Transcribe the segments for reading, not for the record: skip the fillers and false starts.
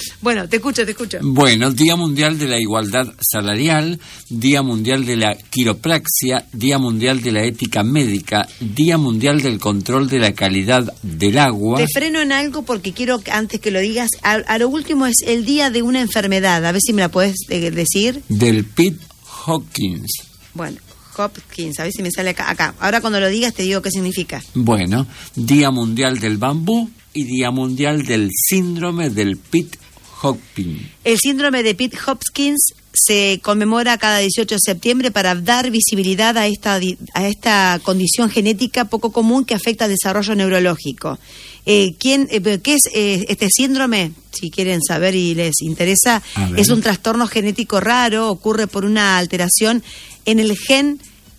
Bueno, te escucho. Bueno, Día Mundial de la Igualdad Salarial, Día Mundial de la Quiropraxia, Día Mundial de la Ética Médica, Día Mundial del Control de la Calidad del Agua. Te freno en algo porque quiero, antes que lo digas, a lo último es el día de una enfermedad. A ver si me la puedes decir. Del Pitt Hopkins. Bueno, Hopkins, a ver si me sale acá. Ahora cuando lo digas te digo qué significa. Bueno, Día Mundial del Bambú y Día Mundial del Síndrome del Pitt Hopkins. El síndrome de Pitt Hopkins se conmemora cada 18 de septiembre para dar visibilidad a esta condición genética poco común que afecta al desarrollo neurológico. ¿Qué es este síndrome? Si quieren saber y les interesa, es un trastorno genético raro, ocurre por una alteración en el gen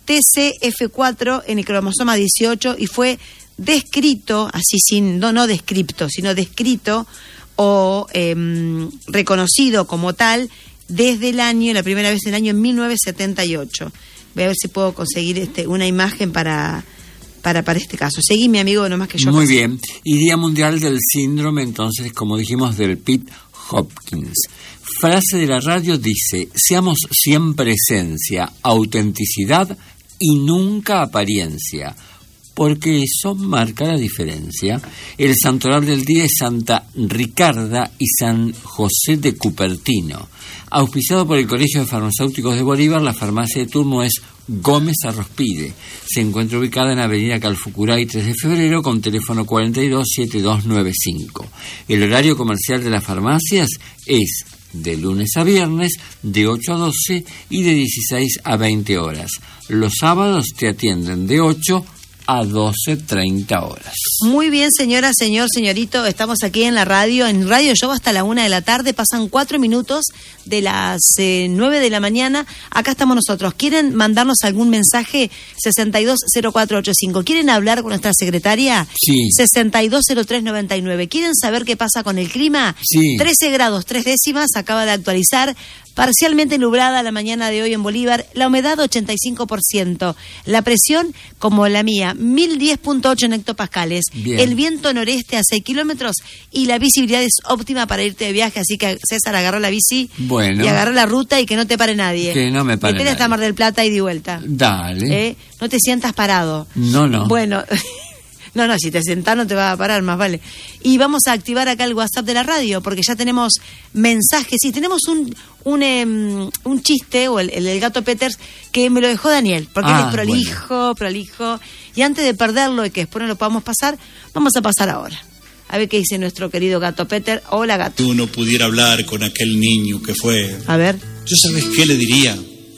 TCF4 en el cromosoma 18 y fue descrito, así no descripto, sino descrito o reconocido como tal desde la primera vez en el año 1978. Voy a ver si puedo conseguir una imagen para este caso. Seguí, mi amigo, nomás que yo. Muy bien. Y Día Mundial del Síndrome, entonces, como dijimos, del Pitt Hopkins. Frase de la radio dice: seamos siempre esencia, autenticidad y nunca apariencia, porque eso marca la diferencia. El santoral del día es Santa Ricarda y San José de Cupertino. Auspiciado por el Colegio de Farmacéuticos de Bolívar, la farmacia de turno es Gómez Arrospide. Se encuentra ubicada en Avenida Calfucurá 3 de febrero con teléfono 427295. El horario comercial de las farmacias es de lunes a viernes de 8 a 12 y de 16 a 20 horas. Los sábados te atienden de 8 a 12:30 horas. Muy bien, señora, señorito, estamos aquí en la radio, en Radio Show hasta la 1 de la tarde, pasan 4 minutos de las 9 de la mañana, acá estamos nosotros. ¿Quieren mandarnos algún mensaje? 620485. ¿Quieren hablar con nuestra secretaria? Sí. 620399. ¿Quieren saber qué pasa con el clima? Sí. 13 grados 3 décimas, acaba de actualizar. Parcialmente nublada la mañana de hoy en Bolívar, la humedad 85%, la presión como la mía, 1010.8 en hectopascales, bien. El viento noreste a 6 kilómetros y la visibilidad es óptima para irte de viaje, así que César agarró la bici y agarró la ruta y que no te pare nadie. Que no me pare nadie. Hasta Mar del Plata y de vuelta. Dale. No te sientas parado. No. Bueno... No, si te sentás no te va a parar, más vale. Y vamos a activar acá el WhatsApp de la radio, porque ya tenemos mensajes. Sí, tenemos un chiste, o el gato Peters, que me lo dejó Daniel, porque él es prolijo. Y antes de perderlo y que después no lo podamos pasar, vamos a pasar ahora. A ver qué dice nuestro querido gato Peter. Hola, gato. Tú no pudiera hablar con aquel niño que fue... A ver. ¿Yo sabes qué le diría?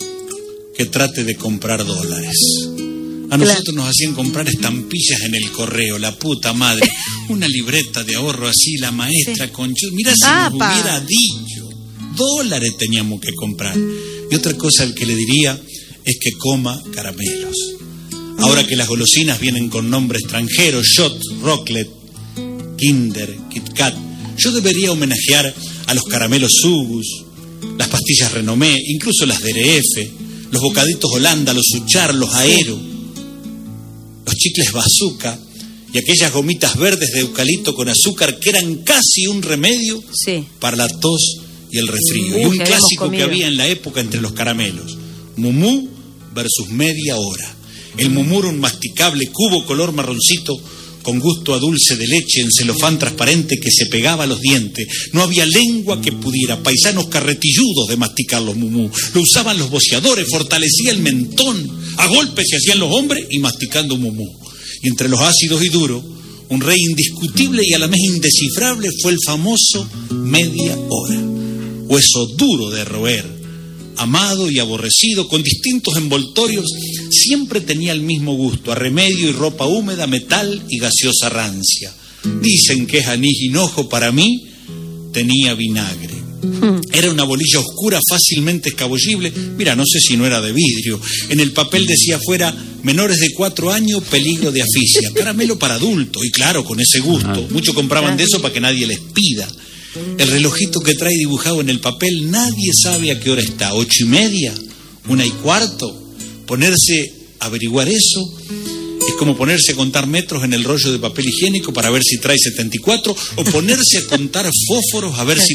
Que trate de comprar dólares. A nosotros nos hacían comprar estampillas en el correo, la puta madre. Una libreta de ahorro así, la maestra con... Mirá si nos hubiera dicho. Dólares teníamos que comprar. Y otra cosa que le diría es que coma caramelos. Ahora que las golosinas vienen con nombre extranjero, Shot, Rocklet, Kinder, Kit Kat, yo debería homenajear a los caramelos Sugus, las pastillas Renomé, incluso las DRF, los bocaditos Holanda, los Suchar, los Aero, los chicles Bazooka y aquellas gomitas verdes de eucalipto con azúcar que eran casi un remedio para la tos y el resfrío. Y un clásico que había en la época entre los caramelos: Mumú versus Media Hora. El Mumú era un masticable cubo color marroncito con gusto a dulce de leche en celofán transparente que se pegaba a los dientes. No había lengua que pudiera, paisanos carretilludos de masticar los Mumú. Lo usaban los boceadores, fortalecía el mentón. A golpes se hacían los hombres y masticando Mumú. Y entre los ácidos y duros, un rey indiscutible y a la vez indescifrable fue el famoso Media Hora. Hueso duro de roer, amado y aborrecido, con distintos envoltorios, siempre tenía el mismo gusto, a remedio y ropa húmeda, metal y gaseosa rancia. Dicen que es anís hinojo, para mí tenía vinagre. Era una bolilla oscura fácilmente escabullible. Mira, no sé si no era de vidrio. En el papel decía afuera: menores de 4 años, peligro de asfixia. Caramelo para adultos. Y claro, con ese gusto. Muchos compraban de eso para que nadie les pida. El relojito que trae dibujado en el papel, nadie sabe a qué hora está. 8:30, 1:15. Ponerse a averiguar eso es como ponerse a contar metros en el rollo de papel higiénico para ver si trae 74, o ponerse a contar fósforos a ver si